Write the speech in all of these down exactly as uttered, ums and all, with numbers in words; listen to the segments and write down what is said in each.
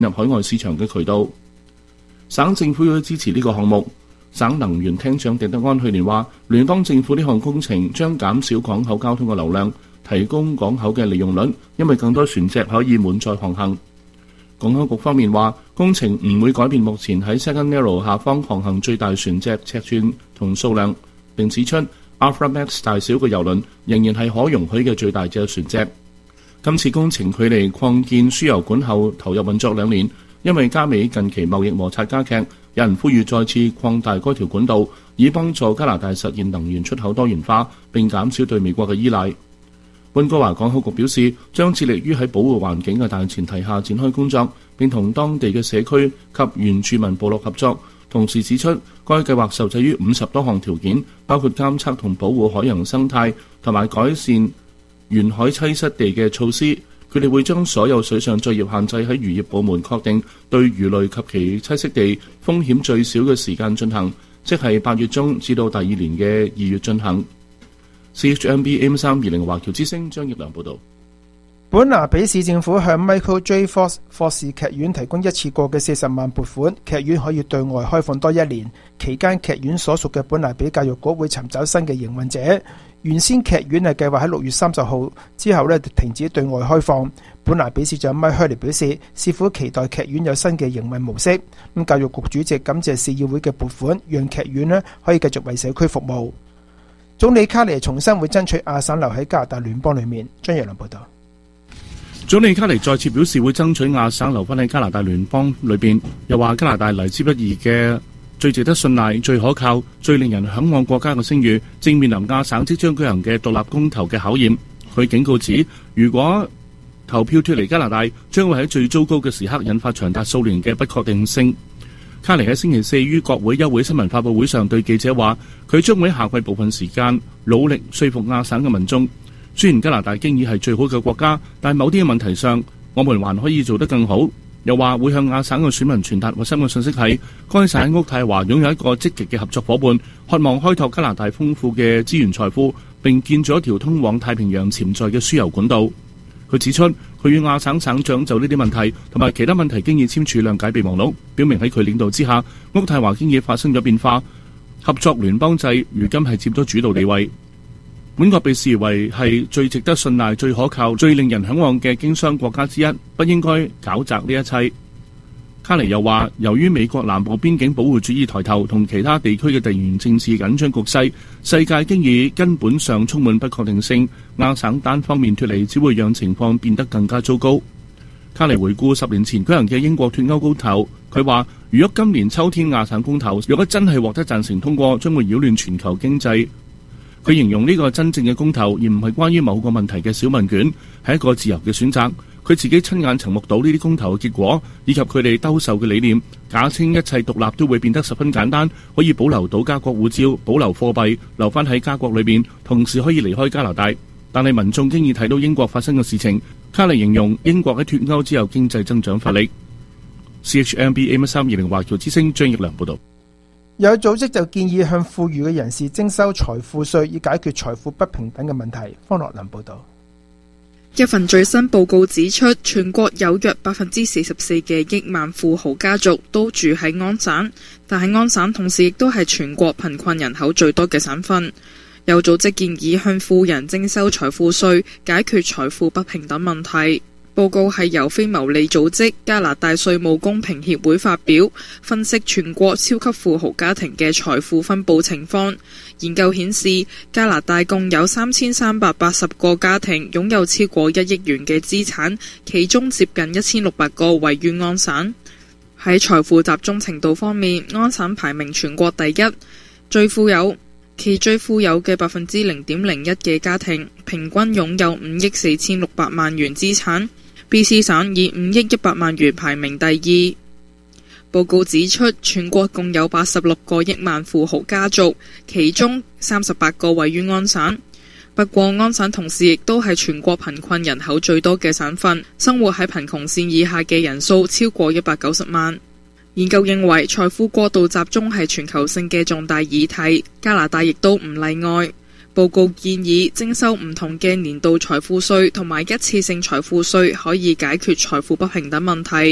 入海外市場嘅渠道。省政府要支持呢個項目。省能源廳長狄德安去年話，聯邦政府呢項工程將減少港口交通嘅流量，提高港口嘅利用率，因為更多船隻可以滿載航行。港口局方面話，工程唔會改變目前喺 Second Narrow 下方航行最大船隻尺寸同數量，並指出 Aframax 大小嘅郵輪仍然係可容許嘅最大隻船隻。今次工程距離擴建輸油管後投入運作兩年，因為加美近期貿易摩擦加劇，有人呼籲再次擴大該條管道，以幫助加拿大實現能源出口多元化，並減少對美國嘅依賴。溫哥華港口局表示，將致力於喺保護環境嘅大前提下展開工作，並同當地嘅社區及原住民部落合作。同時指出，該計劃受制於五十多項條件，包括監測同保護海洋生態同埋改善沿海棲息地嘅措施。佢哋會將所有水上作業限制喺漁業部門確定對魚類及其棲息地風險最少嘅時間進行，即係八月中至到第二年嘅二月進行。C H M B M 三二零華僑之聲張益良報導。 本拿比市政府向 Michael J. Fox 霍士劇院提供一次過嘅四十萬撥款，劇院可以對外開放多一年。期間劇院所屬嘅本拿比教育局會尋找新嘅營運者。原先劇院係計劃喺六月三十號之後咧停止對外開放。本拿比市長 Mike Hurley 表示，市府期待劇院有新嘅營運模式。咁教育局主席感謝市議會嘅撥款，讓劇院咧可以繼續為社區服務。總理卡尼重申會爭取亞省留喺加拿大聯邦裏面。張若良報道。 總理卡尼再次表示會爭取亞省留返喺加拿大聯邦裏邊，又話加拿大嚟之不易嘅最值得信賴、最可靠、最令人嚮往國家嘅聲譽，正面臨亞省即將舉行嘅獨立公投嘅考驗。佢警告指，如果投票脫離加拿大，將會喺最糟糕嘅時刻引發長達數年嘅不確定性。卡尼喺星期四於國會休會新聞發佈會上對記者話，佢將會喺夏季部分時間努力說服亞省嘅民眾。雖然加拿大經已係最好嘅國家，但某啲嘅問題上，我們還可以做得更好。又話會向亞省嘅選民傳達核心嘅信息係，該省喺渥太華擁有一個積極嘅合作伙伴，渴望開拓加拿大豐富嘅資源財富，並建咗一條通往太平洋潛在嘅輸油管道。佢指出，佢與亞省省長就呢啲問題同埋其他問題經已簽署諒解備忘錄，表明喺佢領導之下，渥太華經已發生咗變化，合作聯邦制如今係佔咗主導地位。本國被視為係最值得信賴、最可靠、最令人嚮往嘅經商國家之一，不應該搞砸呢一切。卡尼又話，由於美國南部邊境保護主義抬頭同其他地區嘅地緣政治緊張局勢，世界經已根本上充滿不確定性，亞省單方面脫離只會讓情況變得更加糟糕。卡尼回顧十年前舉行嘅英國脫歐公投，佢話如果今年秋天亞省公投如果真係獲得贊成通過，將會擾亂全球經濟。佢形容呢個真正嘅公投，而唔係關於某個問題嘅小問卷，係一個自由嘅選擇。佢自己親眼曾目睹呢啲公投嘅結果，以及佢哋兜售嘅理念，假稱一切獨立都會變得十分簡單，可以保留到加國護照、保留貨幣、留翻喺加國裏邊，同時可以離開加拿大。但係民眾經已睇到英國發生嘅事情。卡尼形容英國喺脫歐之後經濟增長乏力。C H M B A 三二零華僑之聲張益良報道。 有組織就建議向富裕嘅人士徵收財富稅，以解決財富不平等嘅問題。方樂林報道。 一份最新報告指出，全國有約百分之四十四嘅億萬富豪家族都住喺安省，但係安省同時亦都係全國貧困人口最多嘅省份。有組織建議向富人徵收財富稅，解決財富不平等問題。報告係由非牟利組織加拿大稅務公平協會發表，分析全國超級富豪家庭嘅財富分佈情況。研究顯示，加拿大共有三千三百八十個家庭擁有超過一億元嘅資產，其中接近一千六百個位於安省。喺財富集中程度方面，安省排名全國第一，最富有。其最富有嘅百分之零點零一嘅家庭，平均擁有五億四千六百萬元資產。B C 省以五億一百萬元排名第二。報告指出，全國共有八十六個億萬富豪家族，其中三十八個位於安省。不過，安省同時亦都係全國貧困人口最多嘅省份，生活喺貧窮線以下嘅人數超過一百九十萬。研究認為，財富過度集中係全球性嘅重大議題，加拿大亦都唔例外。報告建議徵收唔同嘅年度財富稅同埋一次性財富稅，可以解決財富不平等問題。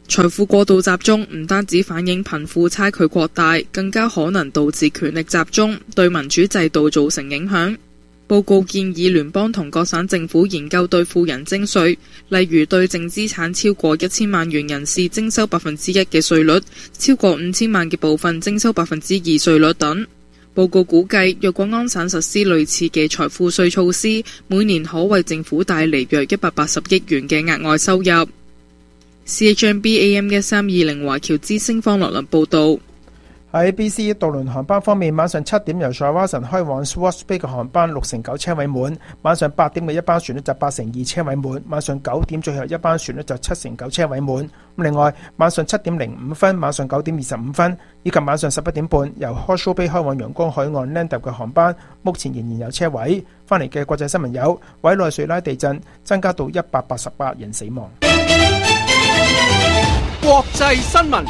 財富過度集中唔單止反映貧富差距擴大，更加可能導致權力集中，對民主制度造成影響。報告建議聯邦同各省政府研究對富人徵稅，例如對淨資產超過一千萬元人士徵收百分之一嘅稅率，超過五千萬嘅部分徵收百分之二稅率等。報告估計，若果安省實施類似嘅財富稅措施，每年可為政府帶嚟約一百八十億元嘅額外收入。C H M B A M 一三二零華僑之星方樂倫報導。 喺 B C 渡輪航班方面，晚上七點由塞瓦臣開往 Swartz Bay 嘅航班六成九車位滿，晚上八點嘅一班船呢就八成二車位滿，晚上九點最後一班船呢就七成九車位滿。另外，晚上七點零五分、晚上九點二十五分以及晚上十一點半由 Horseshoe Bay 開往陽光海岸 Llandudno 嘅航班，目前仍然有車位。翻嚟嘅國際新聞有委內瑞拉地震增加到一百八十八人死亡。 國際新聞。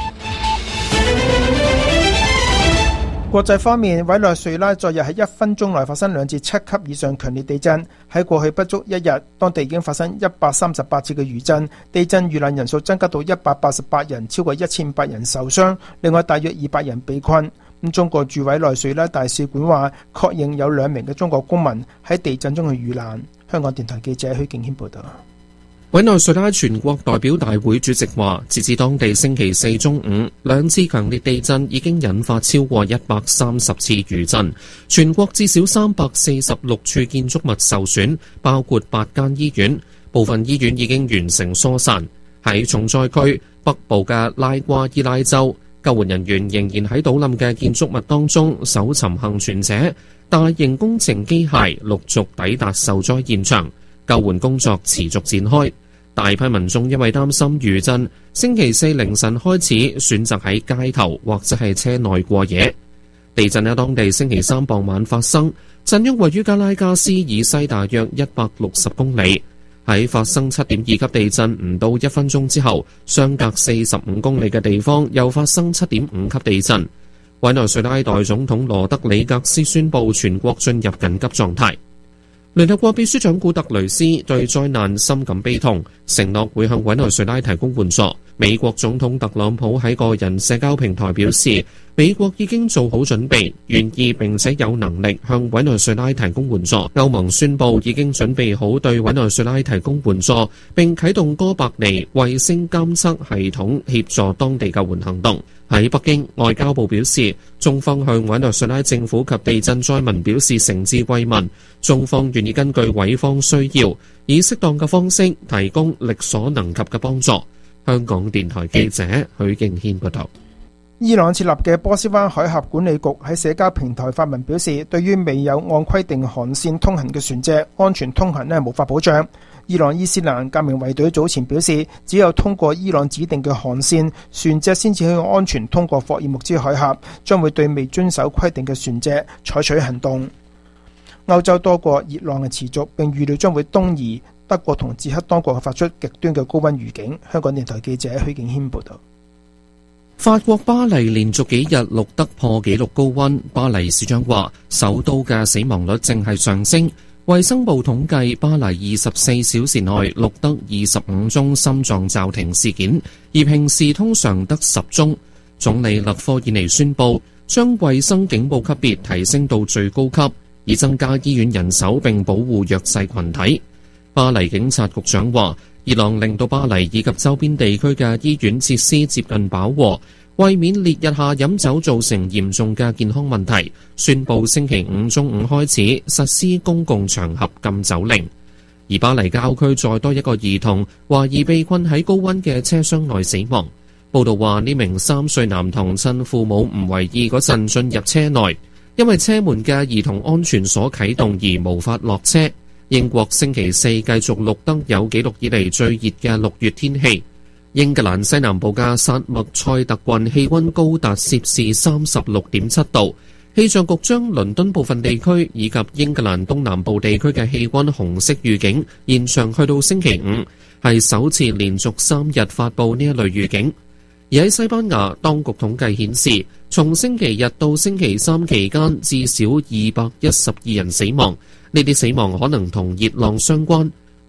國際方面，委內瑞拉昨日喺一分鐘內發生兩至七級以上強烈地震。喺過去不足一日，當地已經發生一百三十八次嘅餘震，地震遇難人數增加到一百八十八人，超過一千五百人受傷，另外大約二百人被困。咁中國駐委內瑞拉大使館話，確認有兩名嘅中國公民喺地震中嘅遇難。香港電台記者許敬軒報道。 委內瑞拉全國代表大會主席話，截至當地星期四中午，兩次強烈地震已經引發超過一百三十次餘震，全國至少三百四十六處建築物受損，包括八間醫院，部分醫院已經完成疏散。喺重災區北部嘅拉瓜伊拉州，救援人員仍然喺倒冧嘅建築物當中搜尋幸存者，大型工程機械陸續抵達受災現場，救援工作持續展開。大批民眾因為擔心餘震，星期四凌晨開始選擇喺街頭或者係車內過夜。地震喺當地星期三傍晚發生，震央位於加拉加斯以西大約一百六十公里。喺發生七點二級地震唔到一分鐘之後，相隔四十五公里嘅地方又發生七點五級地震。委內瑞拉代總統羅德里格斯宣布全國進入緊急狀態。聯合國秘書長古特雷斯對災難深感悲痛，承諾會向委內瑞拉提供援助。美國總統特朗普喺個人社交平台表示，美國已經做好準備，願意並且有能力向委內瑞拉提供援助。歐盟宣布已經準備好對委內瑞拉提供援助，並啟動哥白尼衛星監測系統協助當地救援行動。喺北京，外交部表示，中方向委內瑞拉政府及地震災民表示誠摯慰問，中方願意根據委方需要，以適當嘅方式提供力所能及嘅幫助。香港電台記者許敬軒報道。 伊朗設立嘅波斯灣海峽管理局喺社交平台發文表示，對於未有按規定航線通行嘅船隻，安全通行呢無法保障。伊朗伊斯蘭革命衛隊早前表示，只有通過伊朗指定嘅航線，船隻先至可以安全通過霍爾木茲海峽，將會對未遵守規定嘅船隻採取行動。歐洲多國熱浪嘅持續，並預料將會東移。德國同捷克當局發出極端嘅高溫預警。香港電台記者許敬軒報道。 法國巴黎連續幾日錄得破紀錄高溫，巴黎市長話首都嘅死亡率正係上升。衛生部統計，巴黎二十四小時內錄得二十五宗心臟驟停事件，而平時通常得十宗。總理勒科爾尼宣布將衛生警報級別提升到最高級，以增加醫院人手並保護弱勢群體。巴黎警察局長話，熱浪令到巴黎以及周邊地區嘅醫院設施接近飽和，為免烈日下飲酒造成嚴重嘅健康問題，宣布星期五中午開始實施公共場合禁酒令。而巴黎郊區再多一個兒童懷疑被困喺高溫嘅車廂內死亡。報道話，呢名三歲男童趁父母唔為意嗰陣進入車內，因為車門嘅兒童安全鎖啟動而無法落車。英國星期四繼續錄得有紀錄以嚟最熱嘅六月天氣。英格蘭西南部嘅薩默塞特郡氣溫高達攝氏三十六點七度。氣象局將倫敦部分地區以及英格蘭東南部地區嘅氣溫紅色預警延長去到星期五，係首次連續三日發布呢一類預警。而喺西班牙，當局統計顯示，從星期日到星期三期間，至少二百一十二人死亡。呢啲死亡可能同熱浪相關。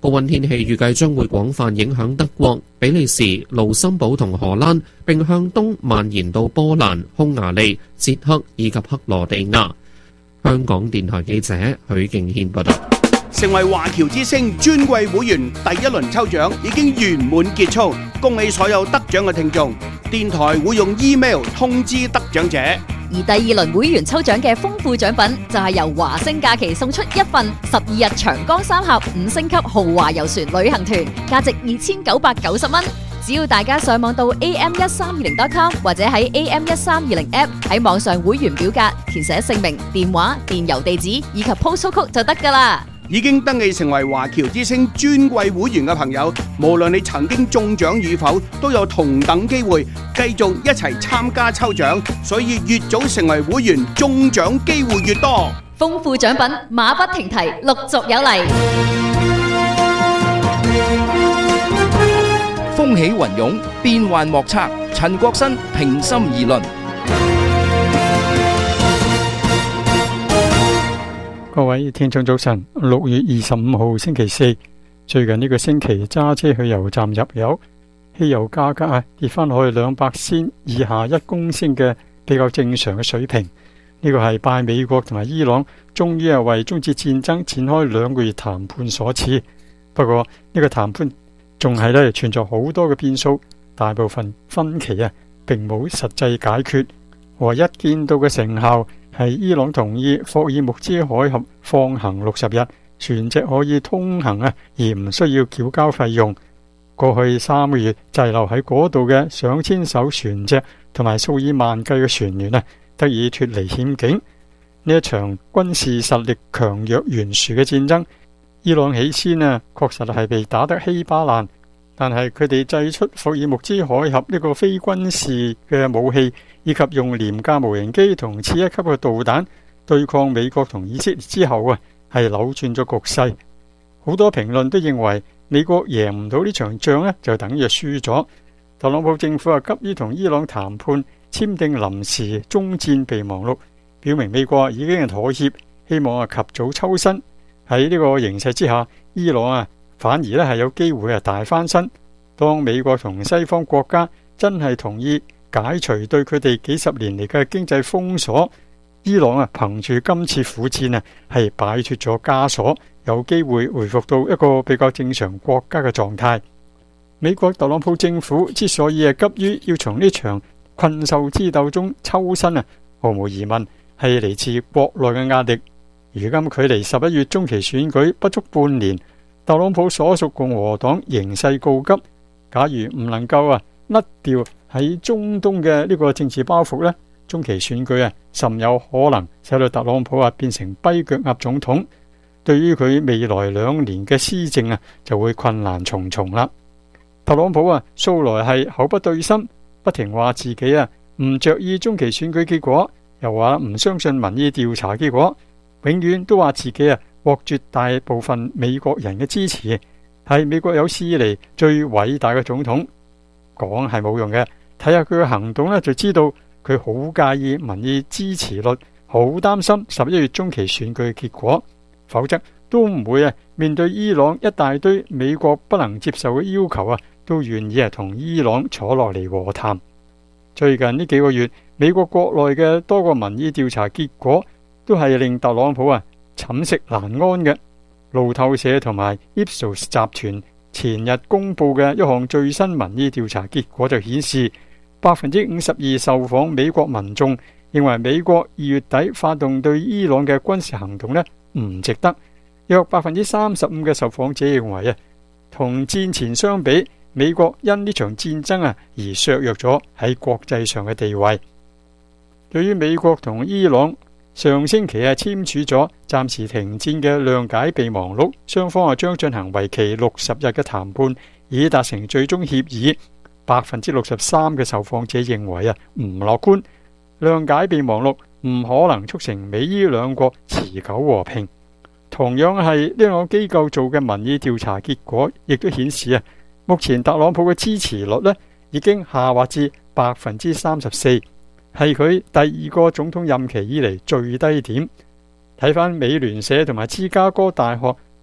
高溫天氣預計將會廣泛影響德國、比利時、盧森堡同荷蘭，並向東蔓延到波蘭、匈牙利、捷克以及克羅地亞。香港電台記者許敬軒報道。 成為華僑之星尊貴會員第一輪抽獎已經圓滿結束，恭喜所有得獎嘅聽眾。電台會用 email 通知得獎者。 而第二輪會員抽獎嘅豐富獎品就係由華星假期送出一份十二日長江三峽五星級豪華遊船旅行團，價值二千九百九十蚊。只要大家上網到 a m 一三二零 dot com 或者喺 a m 一三二零 app 喺網上會員表格填寫姓名、電話、電郵地址以及 postal code 就得㗎喇。 已經登記成為華僑之星尊貴會員嘅朋友，無論你曾經中獎與否，都有同等機會繼續一齊參加抽獎。所以越早成為會員，中獎機會越多。 豐富獎品馬不停蹄，陸續有嚟。 風起雲湧，變幻莫測。陳國新平心而論。 各位聽眾早晨，六月二十五號星期四，最近呢個星期揸車去油站入油，汽油價格啊跌翻去兩百仙以下一公升嘅比較正常嘅水平。呢個係拜美國同埋伊朗終於係為終止戰爭展開兩個月談判所賜。不過呢個談判仲係咧存在好多嘅變數，大部分分歧啊並冇實際解決。唯一見到嘅成效係伊朗同意霍爾木茲海峽放行六十日，船隻可以通行啊，而唔需要繳交費用。過去三個月滯留喺嗰度嘅上千艘船隻同埋數以萬計嘅船員啊，得以脫離險境。呢一場軍事實力強弱懸殊嘅戰爭，伊朗起先啊確實係被打得稀巴爛，但係佢哋製出霍爾木茲海峽呢個非軍事嘅武器，以及用廉價無人機同次一級嘅導彈對抗美國同以色列之後啊，係扭轉咗局勢。好多評論都認為美國贏唔到呢場仗呢，就等於輸咗。特朗普政府啊急於同伊朗談判，簽訂臨時終戰備忘錄，表明美國已經係妥協，希望啊及早抽身。喺呢個形勢之下，伊朗啊反而咧係有機會啊大翻身。當美國同西方國家真係同意解除對佢哋幾十年嚟嘅經濟封鎖，伊朗啊憑住今次苦戰啊係擺脫咗枷鎖，有機會回復到一個比較正常國家嘅狀態。美國特朗普政府之所以係急於要從呢場困獸之鬥中抽身啊，毫無疑問係嚟自國內嘅壓力。如今距離十一月中期選舉不足半年，特朗普所屬共和黨形勢告急，假如唔能夠啊甩掉喺中東嘅呢個政治包袱呢，中期選舉啊甚有可能使到特朗普啊變成跛腳鴨總統，對於佢未來兩年嘅施政啊就會困難重重啦。特朗普啊素來係口不對心，不停話自己啊唔着意中期選舉結果，又話唔相信民意調查結果，永遠都話自己啊獲絕大部分美國人嘅支持，係美國有史以嚟最偉大嘅總統。講係冇用嘅，睇下佢嘅行動呢，就知道佢好介意民意支持率，好擔心十一月中期選舉嘅結果，否則都唔會啊面對伊朗一大堆美國不能接受嘅要求啊，都願意啊同伊朗坐落嚟和談。最近呢幾個月，美國國內嘅多個民意調查結果都係令特朗普啊寢食難安嘅。路透社同埋 Ipsos 集團前日公布嘅一項最新民意調查結果就顯示，百分之五十二受訪美國民眾認為美國二月底發動對伊朗嘅軍事行動呢唔值得，約百分之三十五嘅受訪者認為啊，同戰前相比，美國因呢場戰爭啊而削弱咗喺國際上嘅地位。對於美國同伊朗上星期啊簽署咗暫時停戰嘅諒解備忘錄，雙方啊將進行為期六十日嘅談判，以達成最終協議。百分之六十三嘅受訪者認為啊唔樂觀，諒解備忘錄唔可能促成美伊兩國持久和平。同樣係呢兩個機構做嘅民意調查結果，亦都顯示啊，目前特朗普嘅支持率呢已經下滑至百分之三十四。係佢第二個總統任期以嚟最低點。睇返美聯社同埋芝加哥大學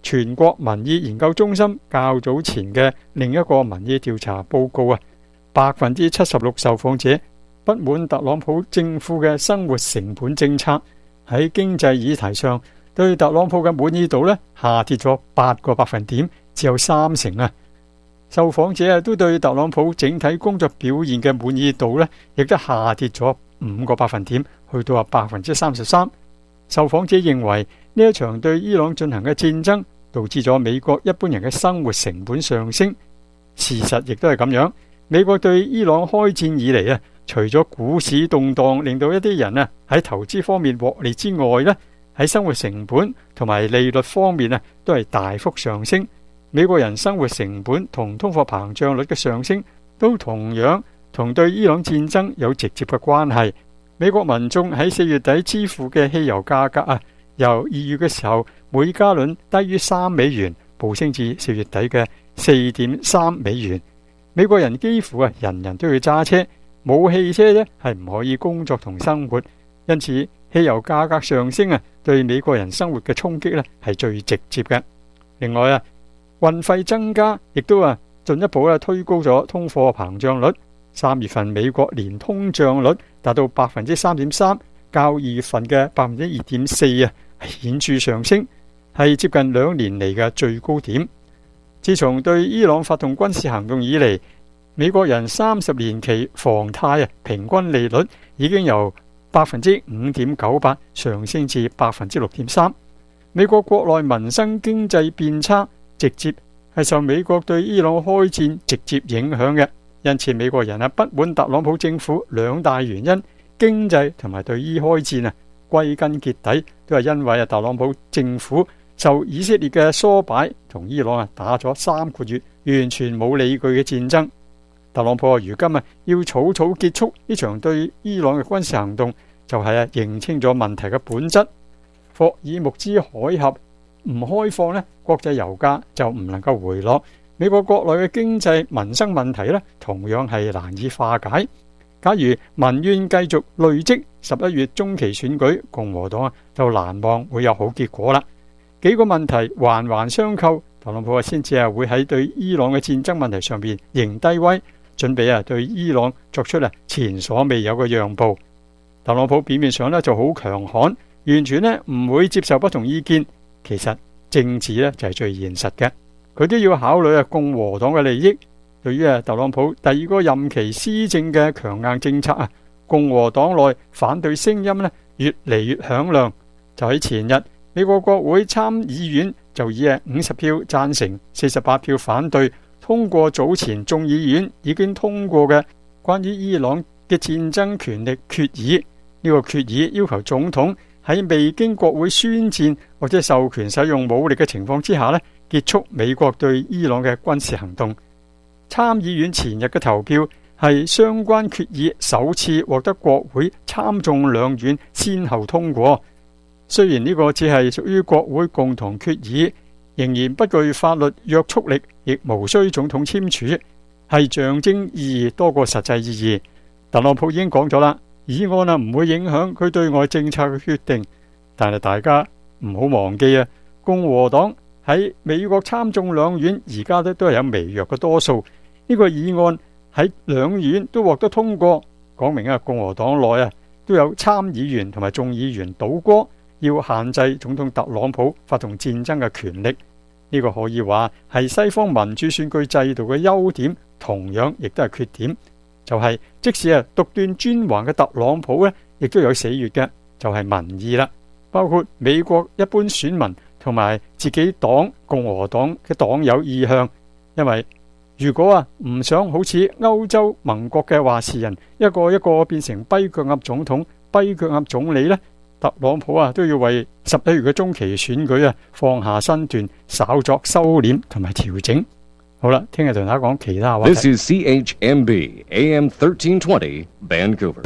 全國民意研究中心較早前嘅另一個民意調查報告啊，百分之七十六受訪者不滿特朗普政府嘅生活成本政策。喺經濟議題上，對特朗普嘅滿意度呢下跌咗八個百分點，只有三成啊。受訪者啊都對特朗普整體工作表現嘅滿意度呢，亦都下跌咗五個百分點，去到啊百分之三十三。受訪者認為呢一場對伊朗進行嘅戰爭導致咗美國一般人嘅生活成本上升。事實亦都係咁樣。美國對伊朗開戰以嚟啊，除咗股市動盪令到一啲人啊喺投資方面獲利之外呢，喺生活成本同埋利率方面啊都係大幅上升。美國人生活成本同通貨膨脹率嘅上升都同樣同對伊朗戰爭有直接嘅關係。美國民眾喺四月底支付嘅汽油價格啊，由二月嘅時候每加侖低於三美元，暴升至四月底嘅四點三美元。美國人幾乎啊人人都要揸車，冇汽車呢係唔可以工作同生活，因此汽油價格上升啊，對美國人生活嘅衝擊呢係最直接嘅。另外啊，運費增加亦都啊進一步啊推高咗通貨膨脹率。三月份美國年通脹率達到百分之三點三，較二月份嘅百分之二點四啊顯著上升，係接近兩年嚟嘅最高點。自從對伊朗發動軍事行動以嚟，美國人三十年期房貸啊平均利率已經由百分之五點九八上升至百分之六點三。美國國內民生經濟變差，直接係受美國對伊朗開戰直接影響嘅。因此美國人啊不滿特朗普政府兩大原因，經濟同埋對伊開戰啊，歸根結底都係因為啊特朗普政府受以色列嘅唆擺，同伊朗啊打咗三個月完全冇理據嘅戰爭。特朗普啊如今啊要草草結束呢場對伊朗嘅軍事行動，就係啊認清咗問題嘅本質。霍爾木茲海峽唔開放呢，國際油價就唔能夠回落。美國國內嘅經濟民生問題呢，同樣係難以化解。假如民怨繼續累積，十一月中期選舉共和黨啊就難望會有好結果啦。幾個問題環環相扣，特朗普啊先至係會喺對伊朗嘅戰爭問題上邊認低威，準備啊對伊朗作出啊前所未有嘅讓步。特朗普表面上呢就好強悍，完全呢唔會接受不同意見，其實政治呢就係最現實嘅。佢都要考慮啊共和黨嘅利益。對於啊特朗普第二個任期施政嘅強硬政策啊，共和黨內反對聲音呢越嚟越響亮。就喺前日，美國國會參議院就以啊五十票贊成、四十八票反對通過早前眾議院已經通過嘅關於伊朗嘅戰爭權力決議。呢個決議要求總統喺未經國會宣戰或者授權使用武力嘅情況之下呢，結束美國對伊朗嘅軍事行動。參議院前日嘅投票係相關決議首次獲得國會參眾兩院先後通過。雖然呢個只係屬於國會共同決議，仍然不具法律約束力，亦無需總統簽署，係象徵意義多過實際意義。特朗普已經講咗啦，議案啊唔會影響佢對外政策嘅決定，但係大家唔好忘記啊，共和黨喺美國參眾兩院而家都都係有微弱嘅多數。呢個議案喺兩院都獲得通過，講明啊共和黨內啊都有參議員同埋眾議員倒戈，要限制總統特朗普發動戰爭嘅權力。呢個可以話係西方民主選舉制度嘅優點，同樣亦都係缺點。就係即使啊獨斷專橫嘅特朗普呢，亦都有死穴嘅，就係民意啦，包括美國一般選民同埋自己黨共和黨嘅黨友意向。因為如果啊唔想好似歐洲盟國嘅話事人一個一個變成跛腳鴨總統、跛腳鴨總理呢，特朗普啊都要為十一月嘅中期選舉啊放下身段，稍作收斂同埋調整。好啦，聽日同大家講其他話題。 This is C H M B A M thirteen twenty Vancouver.